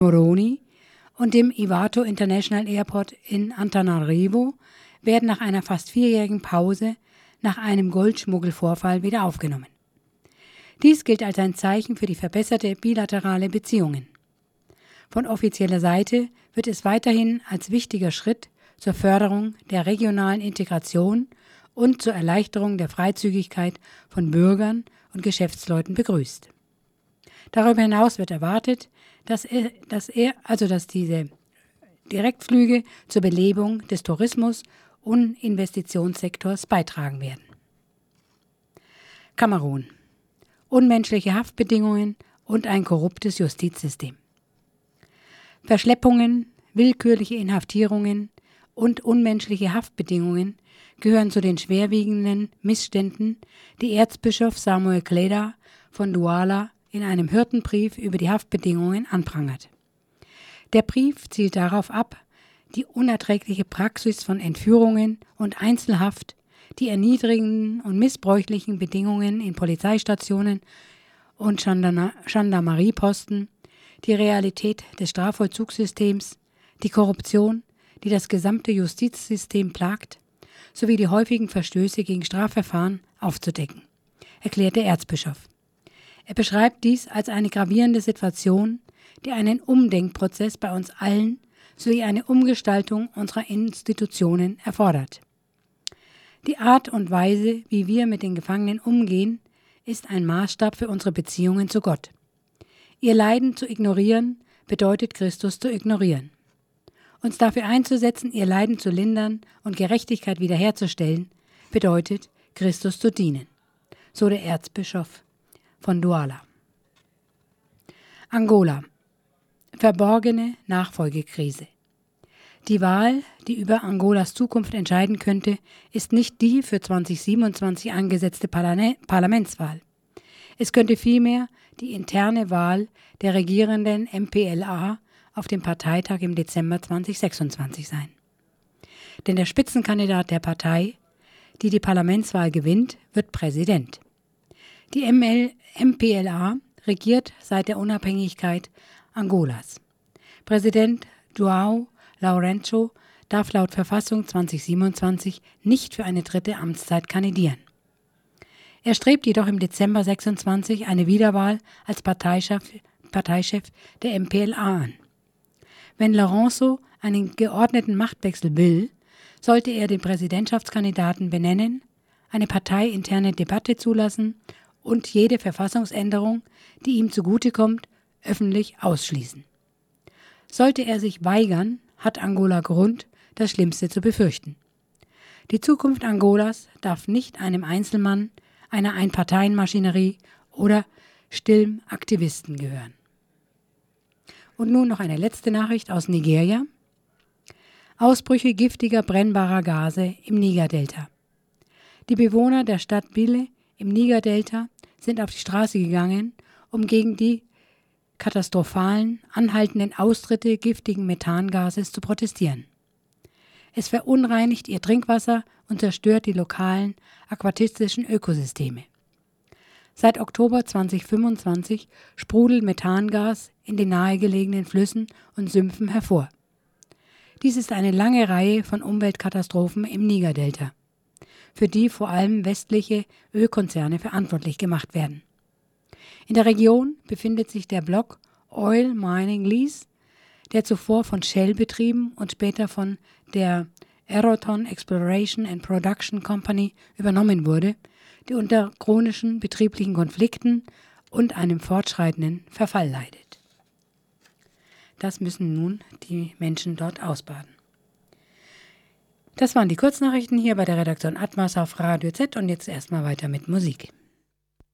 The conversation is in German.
Moroni und dem Ivato International Airport in Antananarivo werden nach einer fast 4-jährigen Pause nach einem Goldschmuggelvorfall wieder aufgenommen. Dies gilt als ein Zeichen für die verbesserte bilaterale Beziehungen. Von offizieller Seite wird es weiterhin als wichtiger Schritt zur Förderung der regionalen Integration und zur Erleichterung der Freizügigkeit von Bürgern und Geschäftsleuten begrüßt. Darüber hinaus wird erwartet, dass diese Direktflüge zur Belebung des Tourismus- und Investitionssektors beitragen werden. Kamerun. Unmenschliche Haftbedingungen und ein korruptes Justizsystem. Verschleppungen, willkürliche Inhaftierungen und unmenschliche Haftbedingungen gehören zu den schwerwiegenden Missständen, die Erzbischof Samuel Kleda von Douala in einem Hirtenbrief über die Haftbedingungen anprangert. Der Brief zielt darauf ab, die unerträgliche Praxis von Entführungen und Einzelhaft, die erniedrigenden und missbräuchlichen Bedingungen in Polizeistationen und Gendarmerieposten, die Realität des Strafvollzugssystems, die Korruption, die das gesamte Justizsystem plagt, sowie die häufigen Verstöße gegen Strafverfahren aufzudecken, erklärt der Erzbischof. Er beschreibt dies als eine gravierende Situation, die einen Umdenkprozess bei uns allen sowie eine Umgestaltung unserer Institutionen erfordert. Die Art und Weise, wie wir mit den Gefangenen umgehen, ist ein Maßstab für unsere Beziehungen zu Gott. Ihr Leiden zu ignorieren, bedeutet Christus zu ignorieren. Uns dafür einzusetzen, ihr Leiden zu lindern und Gerechtigkeit wiederherzustellen, bedeutet Christus zu dienen, so der Erzbischof von Douala. Angola. Verborgene Nachfolgekrise. Die Wahl, die über Angolas Zukunft entscheiden könnte, ist nicht die für 2027 angesetzte Parlamentswahl. Es könnte vielmehr die interne Wahl der regierenden MPLA auf dem Parteitag im Dezember 2026 sein. Denn der Spitzenkandidat der Partei, die die Parlamentswahl gewinnt, wird Präsident. Die MPLA regiert seit der Unabhängigkeit Angolas. Präsident João Lourenço darf laut Verfassung 2027 nicht für eine dritte Amtszeit kandidieren. Er strebt jedoch im Dezember 26 eine Wiederwahl als Parteichef der MPLA an. Wenn Lourenço einen geordneten Machtwechsel will, sollte er den Präsidentschaftskandidaten benennen, eine parteiinterne Debatte zulassen und jede Verfassungsänderung, die ihm zugutekommt, öffentlich ausschließen. Sollte er sich weigern, hat Angola Grund, das Schlimmste zu befürchten. Die Zukunft Angolas darf nicht einem Einzelmann, einer Einparteienmaschinerie oder stillem Aktivisten gehören. Und nun noch eine letzte Nachricht aus Nigeria. Ausbrüche giftiger, brennbarer Gase im Nigerdelta. Die Bewohner der Stadt Bille im Nigerdelta sind auf die Straße gegangen, um gegen die katastrophalen, anhaltenden Austritte giftigen Methangases zu protestieren. Es verunreinigt ihr Trinkwasser und zerstört die lokalen aquatistischen Ökosysteme. Seit Oktober 2025 sprudelt Methangas in den nahegelegenen Flüssen und Sümpfen hervor. Dies ist eine lange Reihe von Umweltkatastrophen im Nigerdelta, für die vor allem westliche Ölkonzerne verantwortlich gemacht werden. In der Region befindet sich der Block Oil Mining Lease, der zuvor von Shell betrieben und später von der Eroton Exploration and Production Company übernommen wurde, die unter chronischen betrieblichen Konflikten und einem fortschreitenden Verfall leidet. Das müssen nun die Menschen dort ausbaden. Das waren die Kurznachrichten hier bei der Redaktion Atmas auf Radio Z und jetzt erstmal weiter mit Musik.